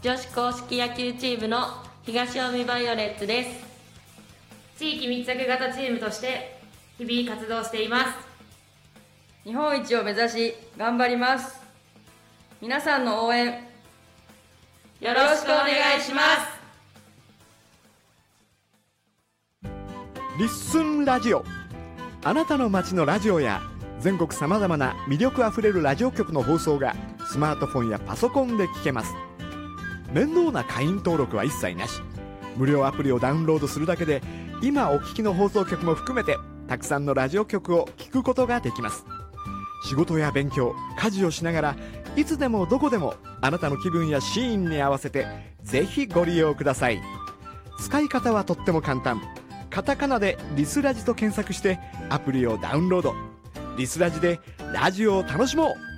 女子硬式野球チームの東近江バイオレッツです。 地域密着型チームとして日々活動しています。 日本一を目指し頑張ります。皆さんの応援よろしくお願いします。 リッスンラジオ、あなたの街のラジオや全国さまざまな魅力あふれるラジオ局の放送がスマートフォンやパソコンで聞けます。面倒な会員登録は一切なし、無料アプリをダウンロードするだけで今お聞きの放送局も含めてたくさんのラジオ局を聞くことができます。仕事や勉強、家事をしながらいつでもどこでもあなたの気分やシーンに合わせてぜひご利用ください。使い方はとっても簡単。カタカナでリスラジと検索してアプリをダウンロード。リスラジでラジオを楽しもう。